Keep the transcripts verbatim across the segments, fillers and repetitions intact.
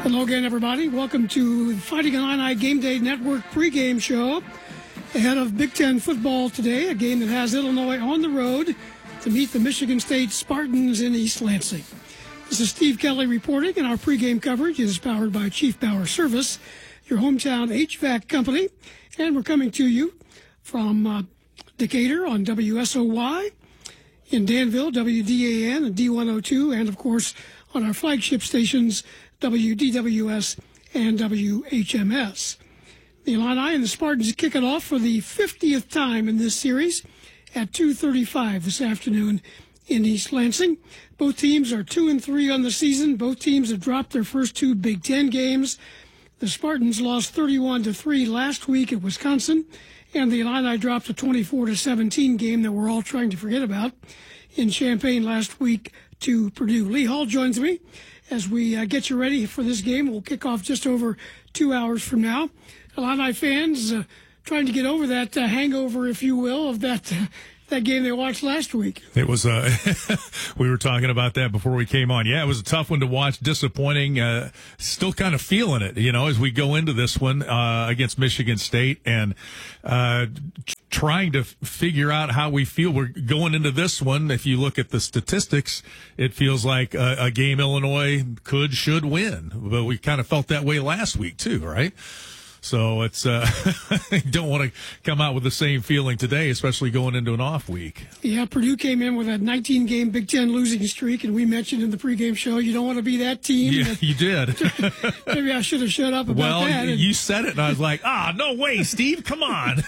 Hello again, everybody. Welcome to Fighting Illini Game Day Network pregame show. Ahead of Big Ten football today, a game that has Illinois on the road to meet the Michigan State Spartans in East Lansing. This is Steve Kelly reporting, and our pregame coverage is powered by Chief Power Service, your hometown H V A C company. And we're coming to you from uh, Decatur on W S O Y, in Danville, W D A N and D one oh two, and, of course, on our flagship stations, W D W S and W H M S. The Illini and the Spartans kick it off for the fiftieth time in this series at two thirty-five this afternoon in East Lansing. Both teams are two and three on the season. Both teams have dropped their first two Big Ten games. The Spartans lost thirty-one to three last week at Wisconsin, and the Illini dropped a twenty-four to seventeen game that we're all trying to forget about in Champaign last week to Purdue. Lee Hall joins me as we uh, get you ready for this game. We'll kick off just over two hours from now. Illini fans uh, trying to get over that uh, hangover, if you will, of that uh, that game they watched last week. It was, uh, we were talking about that before we came on. Yeah, it was a tough one to watch, disappointing, uh, still kind of feeling it, you know, as we go into this one uh, against Michigan State and uh, trying to figure out how we feel. We're going into this one. If you look at the statistics, it feels like a, a game Illinois could, should win. But we kind of felt that way last week too, right? So it's uh, don't want to come out with the same feeling today, especially going into an off week. Yeah, Purdue came in with a nineteen-game Big Ten losing streak, and we mentioned in the pregame show you don't want to be that team. Yeah, that, you did. Maybe I should have shut up about well, that. Well, you said it, and I was like, ah, no way, Steve, come on.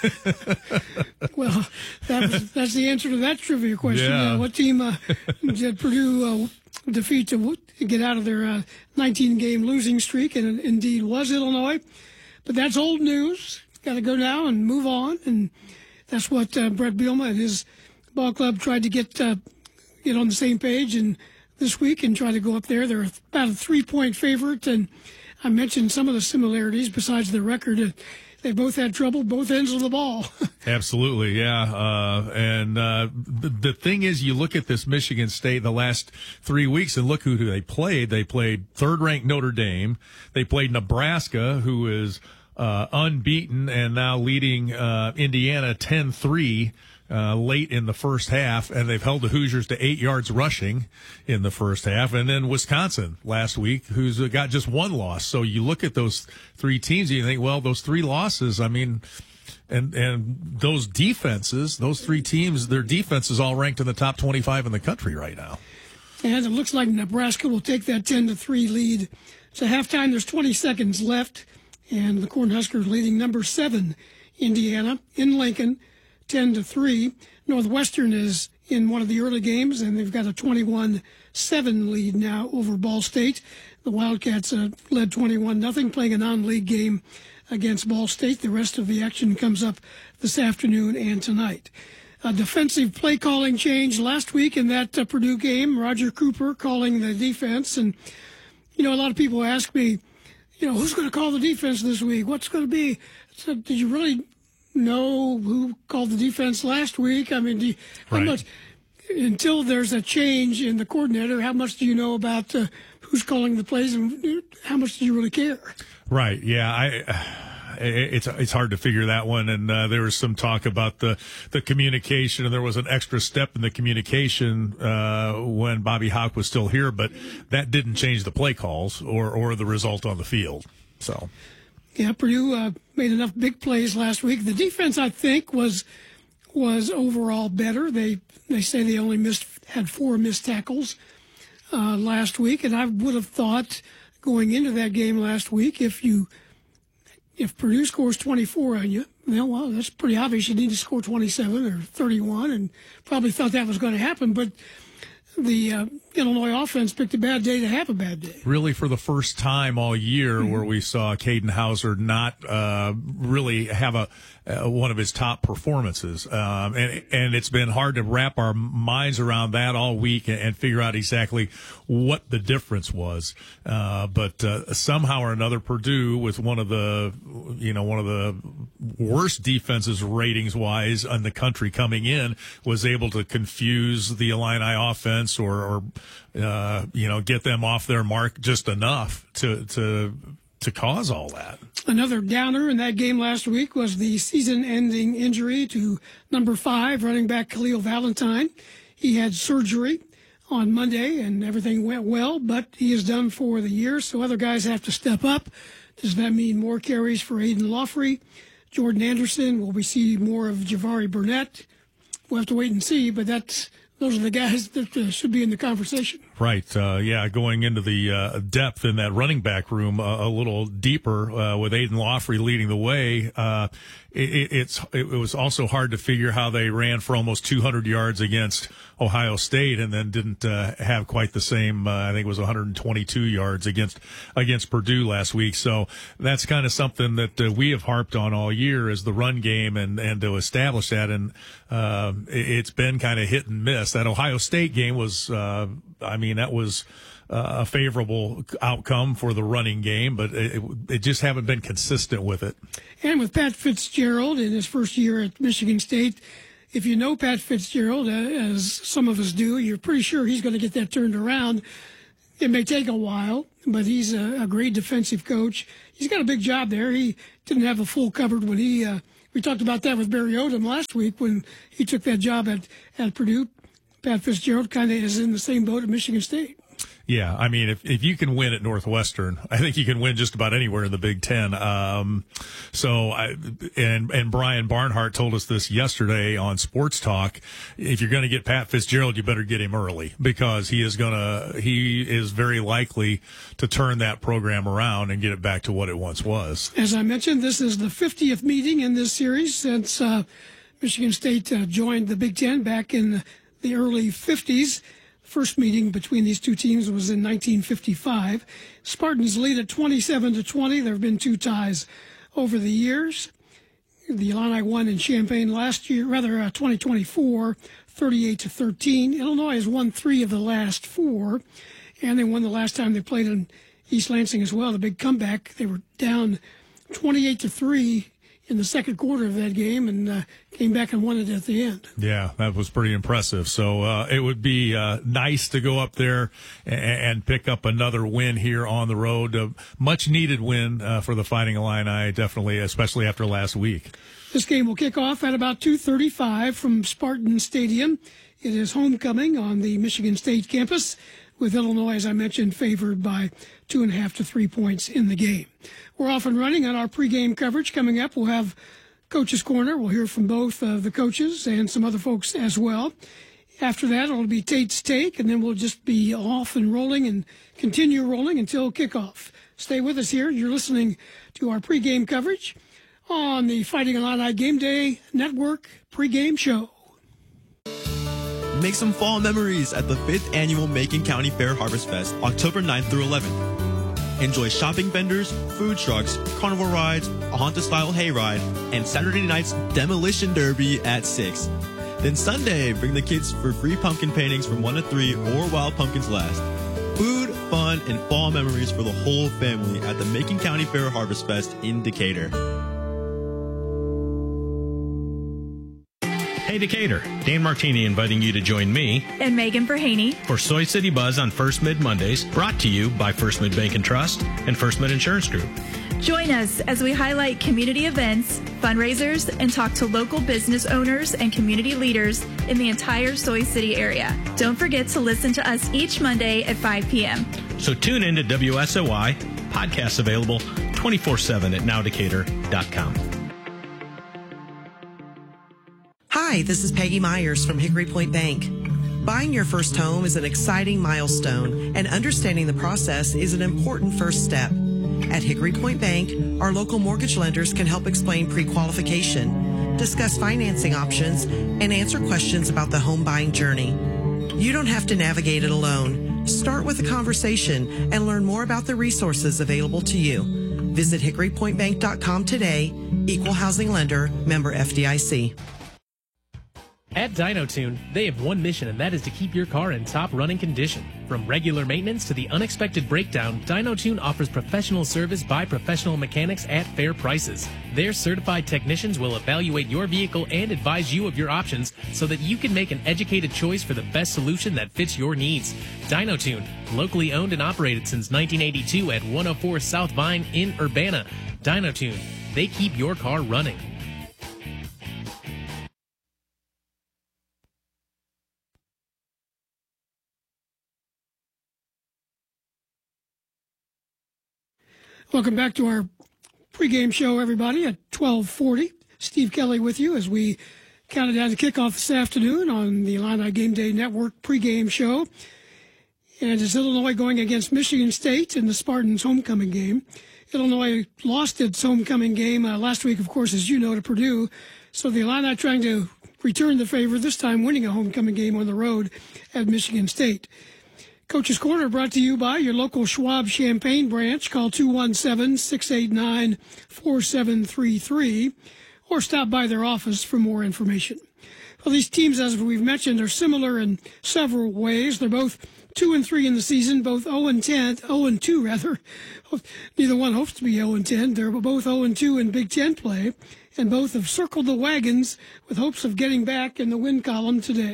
Well, that was, that's the answer to that trivia question. Yeah. Uh, what team uh, did Purdue uh, defeat to get out of their nineteen-game uh, losing streak? And it indeed was Illinois. But that's old news. Got to go now and move on, and that's what uh, Brett Bielema and his ball club tried to get uh, get on the same page. And this week, and try to go up there. They're about a three-point favorite, and I mentioned some of the similarities besides the record. Uh, they both had trouble both ends of the ball. Absolutely, yeah. Uh, and uh, the, the thing is, you look at this Michigan State the last three weeks and look who, who they played. They played third-ranked Notre Dame. They played Nebraska, who is uh, unbeaten and now leading uh, Indiana ten three. Uh, late in the first half, and they've held the Hoosiers to eight yards rushing in the first half. And then Wisconsin last week, who's got just one loss. So you look at those three teams and you think, well, those three losses, I mean, and and those defenses, those three teams, their defense is all ranked in the top twenty-five in the country right now. And it looks like Nebraska will take that ten to three lead. So halftime, there's twenty seconds left, and the Cornhuskers leading number seven, Indiana, in Lincoln, ten to three. Northwestern is in one of the early games, and they've got a twenty-one seven lead now over Ball State. The Wildcats uh, led twenty-one nothing, playing a non-league game against Ball State. The rest of the action comes up this afternoon and tonight. A defensive play calling change last week in that uh, Purdue game. Roger Cooper calling the defense. And, you know, a lot of people ask me, you know, who's going to call the defense this week? What's going to be? So, did you really know who called the defense last week? I mean, do you, how right. much, until there's a change in the coordinator, how much do you know about uh, who's calling the plays, and how much do you really care? Right. Yeah. I, it's, it's hard to figure that one. And uh, there was some talk about the, the communication, and there was an extra step in the communication uh, when Bobby Hauck was still here, but that didn't change the play calls or, or the result on the field. So. Yeah, Purdue uh, made enough big plays last week. The defense, I think, was was overall better. They they say they only missed had four missed tackles uh, last week, and I would have thought going into that game last week, if you if Purdue scores twenty-four on you, well, well, that's pretty obvious. You need to score twenty-seven or thirty-one, and probably thought that was going to happen, but the uh, Illinois offense picked a bad day to have a bad day. Really, for the first time all year, mm-hmm. where we saw Caden Hauser not uh, really have a uh, one of his top performances, um, and and it's been hard to wrap our minds around that all week and, and figure out exactly what the difference was. Uh, but uh, somehow or another, Purdue, with one of the you know one of the worst defenses ratings wise in the country coming in, was able to confuse the Illini offense or, or uh, you know, get them off their mark just enough to to to cause all that. Another downer in that game last week was the season-ending injury to number five running back Khalil Valentine. He had surgery on Monday, and everything went well, but he is done for the year, so other guys have to step up. Does that mean more carries for Aiden Laughery? Jordan Anderson? Will we see more of Javari Burnett? We'll have to wait and see, but that's those are the guys that uh, should be in the conversation. Right. Uh, yeah, going into the uh, depth in that running back room uh, a little deeper uh, with Aiden Laughery leading the way. Uh, it, it's it was also hard to figure how they ran for almost two hundred yards against Ohio State and then didn't uh, have quite the same. Uh, I think it was one hundred twenty-two yards against against Purdue last week. So that's kind of something that uh, we have harped on all year is the run game and and to establish that. And uh, it, it's been kind of hit and miss. That Ohio State game was. Uh, I mean, that was uh, a favorable outcome for the running game, but it, it just haven't been consistent with it. And with Pat Fitzgerald in his first year at Michigan State, if you know Pat Fitzgerald, uh, as some of us do, you're pretty sure he's going to get that turned around. It may take a while, but he's a, a great defensive coach. He's got a big job there. He didn't have a full cupboard when he uh, – we talked about that with Barry Odom last week when he took that job at, at Purdue. Pat Fitzgerald kind of is in the same boat at Michigan State. Yeah, I mean, if if you can win at Northwestern, I think you can win just about anywhere in the Big Ten. Um, so, I, and and Brian Barnhart told us this yesterday on Sports Talk. If you're going to get Pat Fitzgerald, you better get him early because he is going to he is very likely to turn that program around and get it back to what it once was. As I mentioned, this is the fiftieth meeting in this series since uh, Michigan State uh, joined the Big Ten back in the early fifties. First meeting between these two teams was in nineteen fifty-five. Spartans lead at twenty-seven to twenty. There have been two ties over the years. The Illini won in Champaign last year, rather uh, twenty twenty-four, thirty-eight to thirteen. Illinois has won three of the last four, and they won the last time they played in East Lansing as well. The big comeback. They were down twenty-eight to three in the second quarter of that game and uh, came back and won it at the end. Yeah, that was pretty impressive. So uh, it would be uh, nice to go up there and, and pick up another win here on the road. A much-needed win uh, for the Fighting Illini, definitely, especially after last week. This game will kick off at about two thirty-five from Spartan Stadium. It is homecoming on the Michigan State campus, with Illinois, as I mentioned, favored by two and a half to three points in the game. We're off and running on our pregame coverage. Coming up, we'll have Coach's Corner. We'll hear from both uh, the coaches and some other folks as well. After that, it'll be Tate's Take, and then we'll just be off and rolling and continue rolling until kickoff. Stay with us here. You're listening to our pregame coverage on the Fighting Illini Game Day Network pregame show. Make some fall memories at the fifth Annual Macon County Fair Harvest Fest, October ninth through eleventh. Enjoy shopping vendors, food trucks, carnival rides, a Haunted-style hayride, and Saturday night's Demolition Derby at six. Then Sunday, bring the kids for free pumpkin paintings from one to three or while pumpkins last. Food, fun, and fall memories for the whole family at the Macon County Fair Harvest Fest in Decatur. Hey Decatur, Dan Martini inviting you to join me and Megan Verhaney for Soy City Buzz on First Mid Mondays, brought to you by First Mid Bank and Trust and First Mid Insurance Group. Join us as we highlight community events, fundraisers, and talk to local business owners and community leaders in the entire Soy City area. Don't forget to listen to us each Monday at five p.m. So tune in to W S O Y, podcasts available twenty-four seven at now decatur dot com. Hi, this is Peggy Myers from Hickory Point Bank. Buying your first home is an exciting milestone, and understanding the process is an important first step. At Hickory Point Bank, our local mortgage lenders can help explain pre-qualification, discuss financing options, and answer questions about the home buying journey. You don't have to navigate it alone. Start with a conversation and learn more about the resources available to you. Visit hickory point bank dot com today. Equal housing lender, member F D I C. At DynoTune, they have one mission, and that is to keep your car in top running condition. From regular maintenance to the unexpected breakdown, DynoTune offers professional service by professional mechanics at fair prices. Their certified technicians will evaluate your vehicle and advise you of your options so that you can make an educated choice for the best solution that fits your needs. DynoTune, locally owned and operated since nineteen eighty-two at one oh four South Vine in Urbana. DynoTune, they keep your car running. Welcome back to our pregame show, everybody, at twelve forty. Steve Kelly with you as we counted down to kickoff this afternoon on the Illini Game Day Network pregame show. And it's Illinois going against Michigan State in the Spartans' homecoming game. Illinois lost its homecoming game uh, last week, of course, as you know, to Purdue. So the Illini trying to return the favor, this time winning a homecoming game on the road at Michigan State. Coach's Corner brought to you by your local Schwab Champaign branch. Call two one seven, six eight nine, four seven three three or stop by their office for more information. Well, these teams, as we've mentioned, are similar in several ways. They're both two and three in the season, both oh and ten, oh and two rather. Neither one hopes to be oh and ten. They're both oh and two in Big Ten play, and both have circled the wagons with hopes of getting back in the win column today.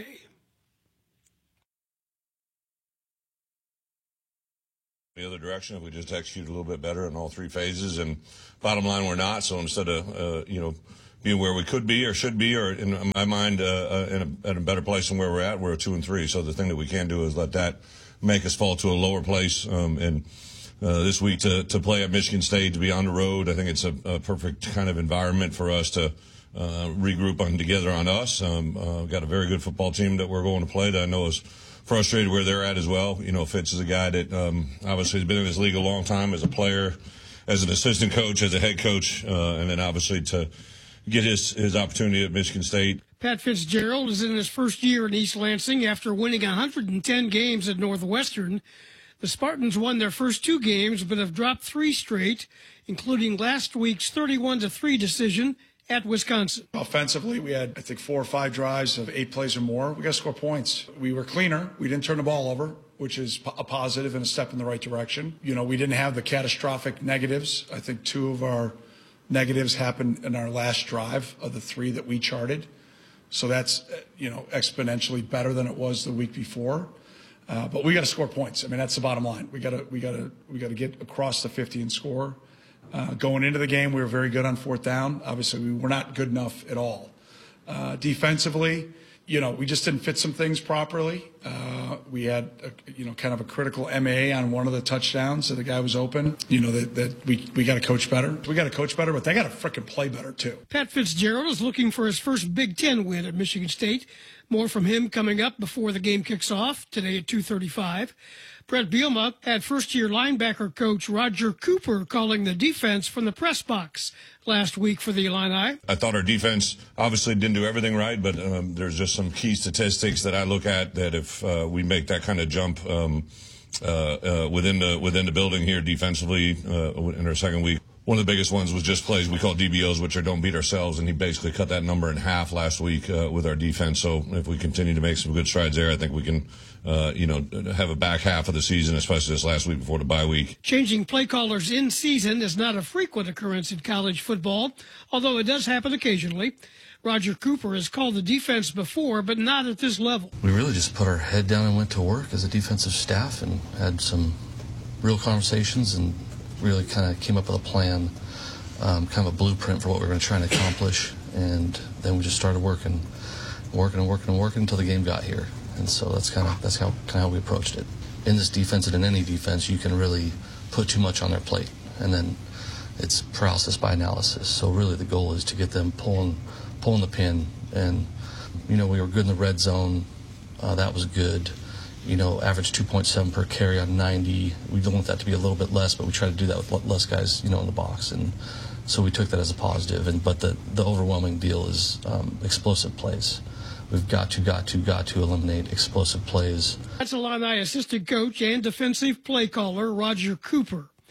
The other direction if we just execute a little bit better in all three phases, and bottom line we're not. So instead of uh, you know being where we could be or should be, or in my mind uh, uh, in, a, in a better place than where we're at, we're two and three. So the thing that we can't do is let that make us fall to a lower place. Um, and uh, this week to to play at Michigan State, to be on the road, I think it's a, a perfect kind of environment for us to uh, regroup on together on us. Um, uh, got a very good football team that we're going to play that I know is frustrated where they're at as well. You know, Fitz is a guy that um, obviously has been in this league a long time as a player, as an assistant coach, as a head coach, uh, and then obviously to get his, his opportunity at Michigan State. Pat Fitzgerald is in his first year in East Lansing after winning one hundred ten games at Northwestern. The Spartans won their first two games but have dropped three straight, including last week's thirty-one to three decision at Wisconsin. Offensively, we had, I think, four or five drives of eight plays or more. We got to score points. We were cleaner. We didn't turn the ball over, which is a positive and a step in the right direction. You know, we didn't have the catastrophic negatives. I think two of our negatives happened in our last drive of the three that we charted. So that's, you know, exponentially better than it was the week before. Uh, but we got to score points. I mean, that's the bottom line. We got to, we got to, we got to get across the fifty and score. Uh, going into the game, we were very good on fourth down. Obviously, we were not good enough at all. Uh, defensively, you know, we just didn't fit some things properly. Uh, we had, a, you know, kind of a critical M A on one of the touchdowns, so the guy was open. You know, that, that we, we got to coach better. We got to coach better, but they got to frickin' play better, too. Pat Fitzgerald is looking for his first Big Ten win at Michigan State. More from him coming up before the game kicks off today at two thirty-five. Brett Bielema had first-year linebacker coach Roger Cooper calling the defense from the press box last week for the Illini. I thought our defense obviously didn't do everything right, but um, there's just some key statistics that I look at that if uh, we make that kind of jump um, uh, uh, within the within the building here defensively uh, in our second week. One of the biggest ones was just plays we call D B Os, which are don't beat ourselves, and he basically cut that number in half last week uh, with our defense. So if we continue to make some good strides there, I think we can, uh, you know, have a back half of the season, especially this last week before the bye week. Changing play callers in season is not a frequent occurrence in college football, although it does happen occasionally. Roger Cooper has called the defense before, but not at this level. We really just put our head down and went to work as a defensive staff and had some real conversations and really kind of came up with a plan, um, kind of a blueprint for what we were going to try and accomplish. And then we just started working, working and working and working until the game got here. And so that's kind of that's how kind of how we approached it. In this defense and in any defense, you can really put too much on their plate, and then it's paralysis by analysis. So really, the goal is to get them pulling, pulling the pin. And you know, we were good in the red zone. Uh, that was good. You know, average two point seven per carry on ninety. We don't want that to be a little bit less, but we try to do that with less guys, you know, in the box. And so we took that as a positive. And but the, the overwhelming deal is um, explosive plays. We've got to, got to, got to eliminate explosive plays. That's Illini assistant coach and defensive play caller Roger Cooper.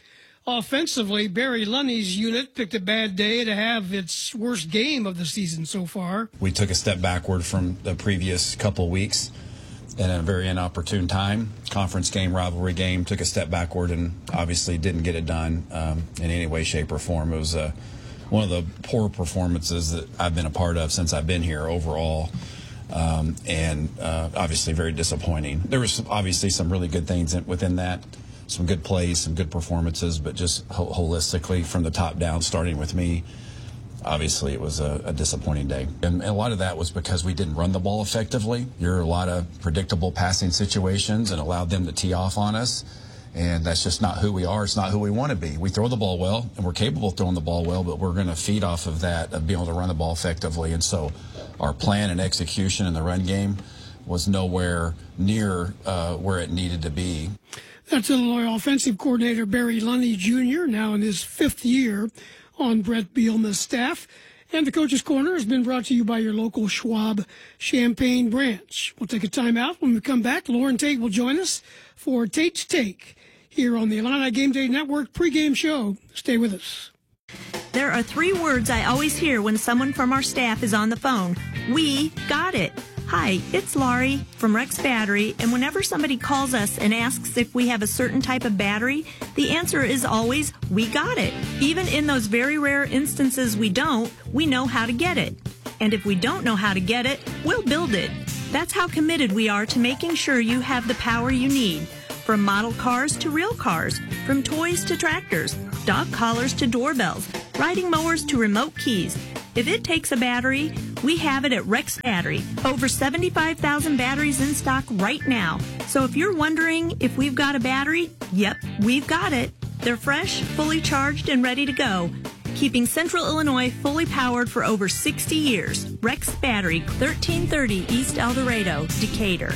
Offensively, Barry Lunny's unit picked a bad day to have its worst game of the season so far. We took a step backward from the previous couple weeks in a very inopportune time. Conference game, rivalry game, took a step backward and obviously didn't get it done um, in any way, shape, or form. It was uh, one of the poor performances that I've been a part of since I've been here overall. Um, and uh, obviously very disappointing. There was obviously some really good things in, within that. Some good plays, some good performances, but just ho- holistically from the top down, starting with me, obviously it was a, a disappointing day. And, and a lot of that was because we didn't run the ball effectively. There are a lot of predictable passing situations and allowed them to tee off on us. And that's just not who we are. It's not who we want to be. We throw the ball well, and we're capable of throwing the ball well, but we're going to feed off of that, of being able to run the ball effectively. And so our plan and execution in the run game was nowhere near uh, where it needed to be. That's Illinois offensive coordinator Barry Lunny Junior, now in his fifth year on Brett Bielema's staff. And the Coach's Corner has been brought to you by your local Schwab Champaign branch. We'll take a time out. When we come back, Lauren Tate will join us for Tate's Take here on the Illini Game Day Network pregame show. Stay with us. There are three words I always hear when someone from our staff is on the phone. We got it. Hi, it's Laurie from Rex Battery, and whenever somebody calls us and asks if we have a certain type of battery, the answer is always, we got it. Even in those very rare instances we don't, we know how to get it. And if we don't know how to get it, we'll build it. That's how committed we are to making sure you have the power you need. From model cars to real cars, from toys to tractors, dog collars to doorbells, riding mowers to remote keys. If it takes a battery, we have it at Rex Battery. Over seventy-five thousand batteries in stock right now. So if you're wondering if we've got a battery, yep, we've got it. They're fresh, fully charged, and ready to go. Keeping Central Illinois fully powered for over sixty years. Rex Battery, thirteen thirty East El Dorado, Decatur.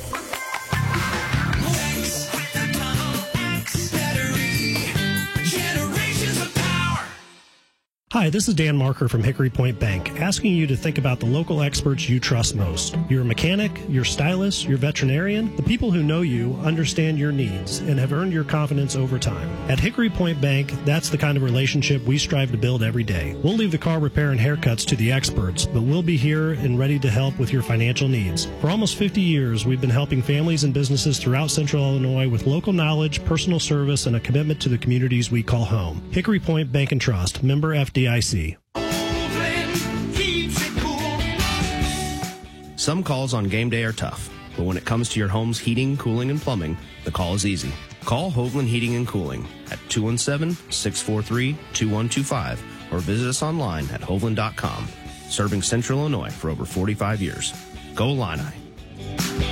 Hi, this is Dan Marker from Hickory Point Bank, asking you to think about the local experts you trust most. Your mechanic, your stylist, your veterinarian, the people who know you, understand your needs, and have earned your confidence over time. At Hickory Point Bank, that's the kind of relationship we strive to build every day. We'll leave the car repair and haircuts to the experts, but we'll be here and ready to help with your financial needs. For almost fifty years, we've been helping families and businesses throughout Central Illinois with local knowledge, personal service, and a commitment to the communities we call home. Hickory Point Bank and Trust, member F D I C. Some calls on game day are tough, but when it comes to your home's heating, cooling, and plumbing, the call is easy. Call Hoagland Heating and Cooling at two one seven, six four three, two one two five or visit us online at hoagland dot com. Serving Central Illinois for over forty-five years. Go Illini.